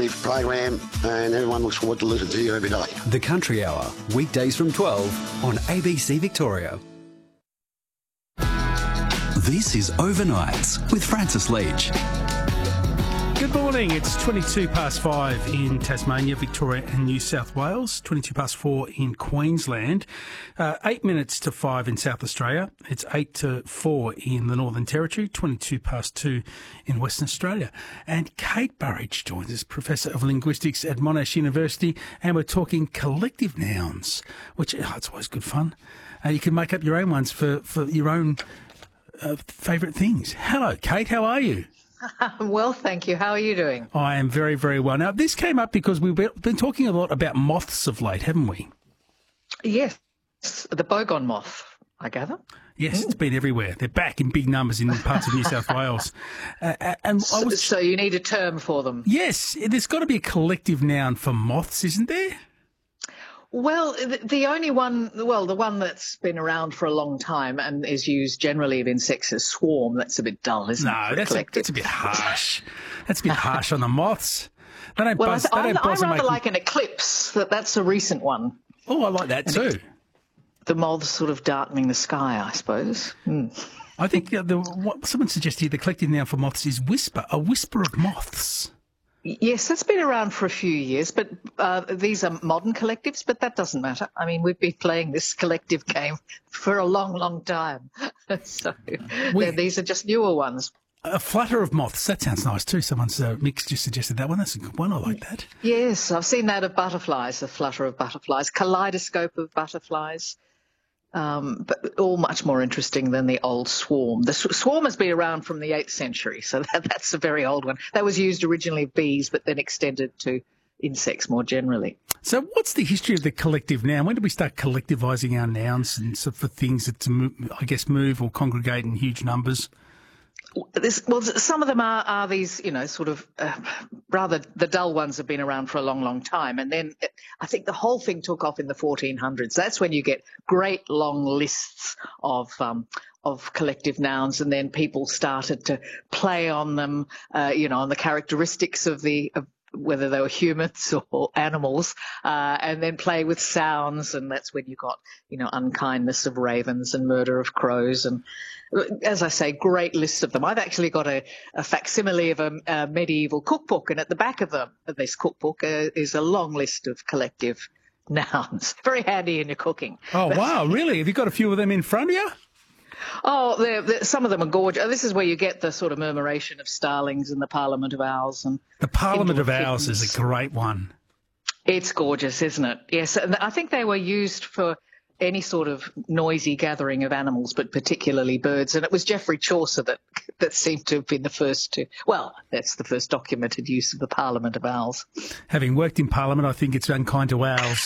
country program, and everyone looks forward to listening to you every day. The Country Hour, weekdays from 12 on ABC Victoria. This is Overnights with Francis Leach. Good morning. It's 22 past 5 in Tasmania, Victoria and New South Wales, 22 past 4 in Queensland, 8 minutes to 5 in South Australia. It's 8 to 4 in the Northern Territory, 22 past 2 in Western Australia. And Kate Burridge joins us, Professor of Linguistics at Monash University, and we're talking collective nouns, which it's always good fun. You can make up your own ones for your own favourite things. Hello, Kate. How are you? Well, thank you. How are you doing? I am very, very well. Now, this came up because we've been talking a lot about moths of late, haven't we? Yes, the boggon moth, I gather. Yes, It's been everywhere. They're back in big numbers in parts of New South Wales. So you need a term for them? Yes, there's got to be a collective noun for moths, isn't there? Well, the only one, the one that's been around for a long time and is used generally of insects is swarm. That's a bit dull, isn't it? No, that's a bit harsh. That's a bit harsh on the moths. They don't buzz. I rather like an eclipse. That's a recent one. Oh, I like that too. The moths sort of darkening the sky, I suppose. I think what someone suggested here, the collective noun for moths is whisper, a whisper of moths. Yes, that's been around for a few years, but these are modern collectives, but that doesn't matter. I mean, we've been playing this collective game for a long, long time. So these are just newer ones. A flutter of moths, that sounds nice too. Someone's mix just suggested that one. That's a good one. I like that. Yes, I've seen that of butterflies, the flutter of butterflies, kaleidoscope of butterflies. But all much more interesting than the old swarm. The swarm has been around from the 8th century, so that's a very old one. That was used originally of bees, but then extended to insects more generally. So what's the history of the collective noun? When did we start collectivising our nouns and for things that, move or congregate in huge numbers? Some of them are these, sort of rather the dull ones have been around for a long, long time. And then I think the whole thing took off in the 1400s. That's when you get great long lists of collective nouns, and then people started to play on them, on the characteristics of whether they were humans or animals, and then play with sounds. And that's when you got, unkindness of ravens and murder of crows. And as I say, great lists of them. I've actually got a facsimile of a medieval cookbook, and at the back of this cookbook is a long list of collective nouns. Very handy in your cooking. Oh, wow, really? Have you got a few of them in front of you? Oh, some of them are gorgeous. This is where you get the sort of murmuration of starlings and the Parliament of Owls. And the Parliament of Owls is a great one. It's gorgeous, isn't it? Yes, and I think they were used for any sort of noisy gathering of animals, but particularly birds. And it was Geoffrey Chaucer that seemed to have been the first to, that's the first documented use of the Parliament of Owls. Having worked in Parliament, I think it's unkind to owls.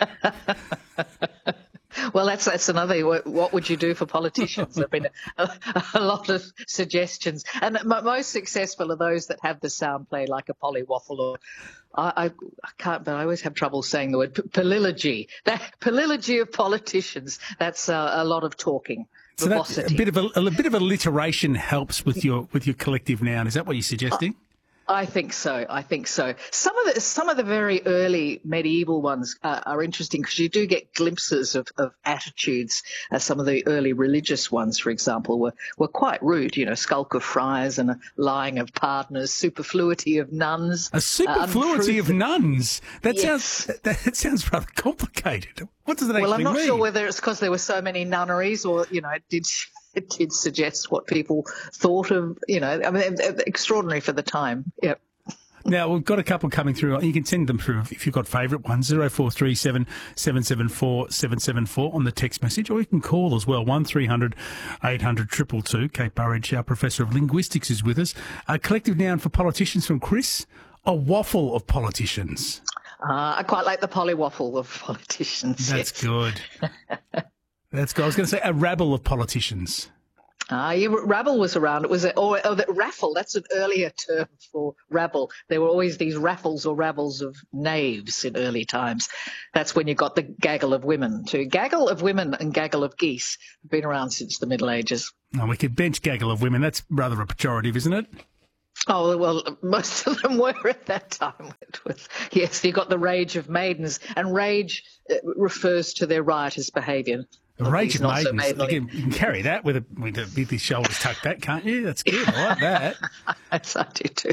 Well, that's another. What would you do for politicians? There have been a lot of suggestions, and most successful are those that have the sound play like a polywaffle, or I can't, but I always have trouble saying the word polylogy. That polylogy of politicians. That's a lot of talking. So that's a bit of alliteration helps with your collective noun. Is that what you're suggesting? I think so. Some of the very early medieval ones are interesting because you do get glimpses of attitudes. Some of the early religious ones, for example, were quite rude. Skulk of friars and a lying of partners, superfluity of nuns. A superfluity of nuns? That sounds rather complicated. What does it actually mean? Well, I'm not sure whether it's because there were so many nunneries or, it did suggest what people thought of, extraordinary for the time. Yep. Now, we've got a couple coming through. You can send them through if you've got favourite ones, 0437 774 774 on the text message, or you can call as well, 1300 800 222. Kate Burridge, our Professor of Linguistics, is with us. A collective noun for politicians from Chris, a waffle of politicians. I quite like the polywaffle of politicians. That's good. That's good. I was going to say a rabble of politicians. Rabble was around. It was raffle. That's an earlier term for rabble. There were always these raffles or rabbles of knaves in early times. That's when you got the gaggle of women too. Gaggle of women and gaggle of geese have been around since the Middle Ages. Oh, we could bench gaggle of women. That's rather a pejorative, isn't it? Oh, well, most of them were at that time. It was, yes, you got the rage of maidens, and rage refers to their riotous behaviour. The rage of maidens. You can carry that with your shoulders tucked back, can't you? That's good. I like that. Yes, I do too.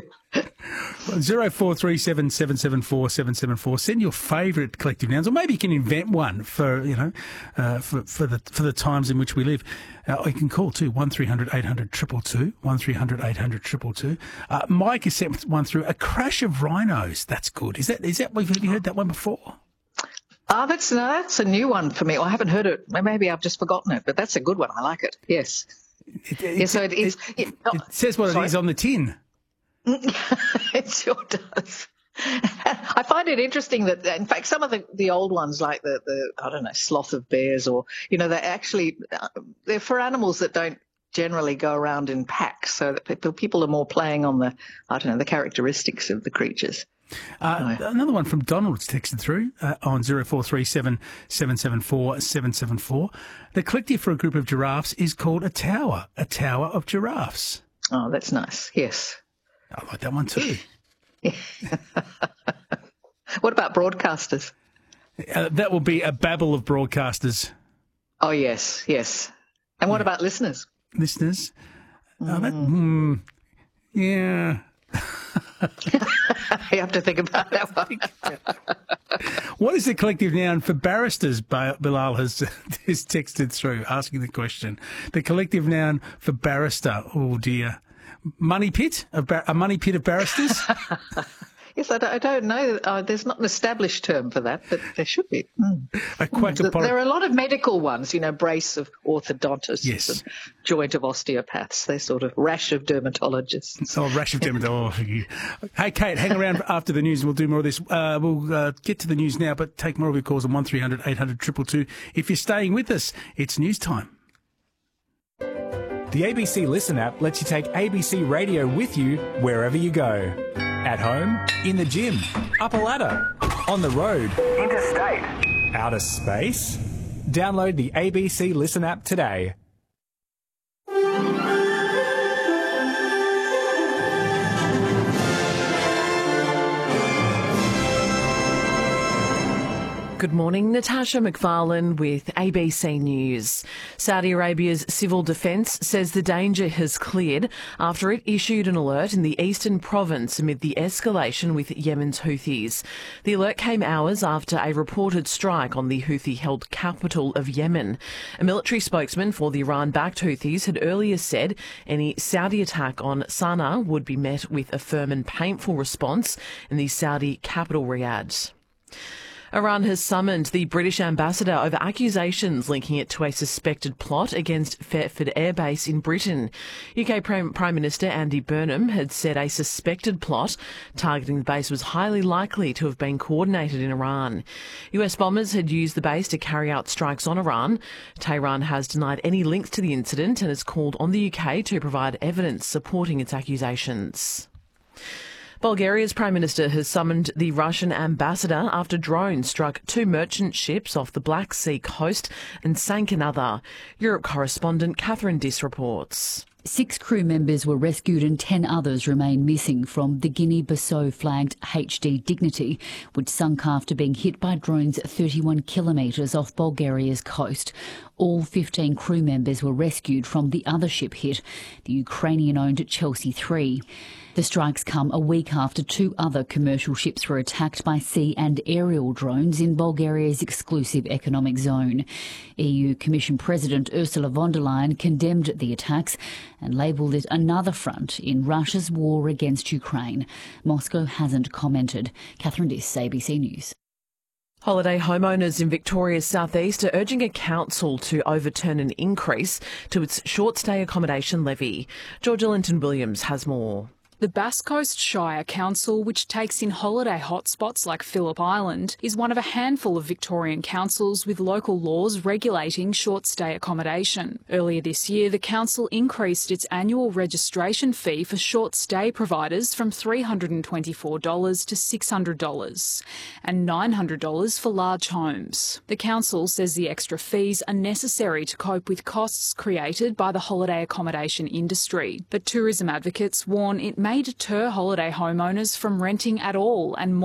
0437 774 774. Send your favourite collective nouns, or maybe you can invent one for for the times in which we live. You can call too 1300 800 222 1300 800 222. Mike has sent one through. A crash of rhinos. That's good. Have you heard that one before? That's a new one for me. I haven't heard it. Maybe I've just forgotten it, but that's a good one. I like it. Yes. It says what it is on the tin. It sure does. I find it interesting that, in fact, some of the old ones, like the I don't know, sloth of bears, or they're for animals that don't generally go around in packs, so that people are more playing on the characteristics of the creatures. Another one from Donald's texted through on 0437 774 774. The collective for a group of giraffes is called a tower of giraffes. Oh, that's nice. Yes. I like that one too. What about broadcasters? That will be a babble of broadcasters. Oh, yes. And what about listeners? Listeners? Yeah. You have to think about that one. What is the collective noun for barristers? Bilal has texted through asking the question. The collective noun for barrister. Oh, dear. Money pit? A money pit of barristers? Yes, I don't know. There's not an established term for that, but there should be. There are a lot of medical ones, brace of orthodontists, yes, and joint of osteopaths. They're sort of rash of dermatologists. Oh, rash of dermatologists. Hey, Kate, hang around after the news and we'll do more of this. We'll get to the news now, but take more of your calls on 1300 800 222. If you're staying with us, it's news time. The ABC Listen app lets you take ABC Radio with you wherever you go. At home, in the gym, up a ladder, on the road, interstate, outer space. Download the ABC Listen app today. Good morning, Natasha McFarlane with ABC News. Saudi Arabia's civil defence says the danger has cleared after it issued an alert in the eastern province amid the escalation with Yemen's Houthis. The alert came hours after a reported strike on the Houthi-held capital of Yemen. A military spokesman for the Iran-backed Houthis had earlier said any Saudi attack on Sana'a would be met with a firm and painful response in the Saudi capital Riyadh. Iran has summoned the British ambassador over accusations linking it to a suspected plot against Thetford Air Base in Britain. UK Prime Minister Andy Burnham had said a suspected plot targeting the base was highly likely to have been coordinated in Iran. US bombers had used the base to carry out strikes on Iran. Tehran has denied any links to the incident and has called on the UK to provide evidence supporting its accusations. Bulgaria's Prime Minister has summoned the Russian ambassador after drones struck 2 merchant ships off the Black Sea coast and sank another. Europe correspondent Catherine Diss reports. 6 crew members were rescued and 10 others remain missing from the Guinea-Bissau flagged HD Dignity, which sunk after being hit by drones 31 kilometres off Bulgaria's coast. All 15 crew members were rescued from the other ship hit, the Ukrainian-owned Chelsea 3. The strikes come a week after 2 other commercial ships were attacked by sea and aerial drones in Bulgaria's exclusive economic zone. EU Commission President Ursula von der Leyen condemned the attacks and labelled it another front in Russia's war against Ukraine. Moscow hasn't commented. Catherine Diss, ABC News. Holiday homeowners in Victoria's southeast are urging a council to overturn an increase to its short stay accommodation levy. Georgia Linton-Williams has more. The Bass Coast Shire Council, which takes in holiday hotspots like Phillip Island, is one of a handful of Victorian councils with local laws regulating short-stay accommodation. Earlier this year, the council increased its annual registration fee for short-stay providers from $324 to $600 and $900 for large homes. The council says the extra fees are necessary to cope with costs created by the holiday accommodation industry, but tourism advocates warn it may deter holiday homeowners from renting at all and more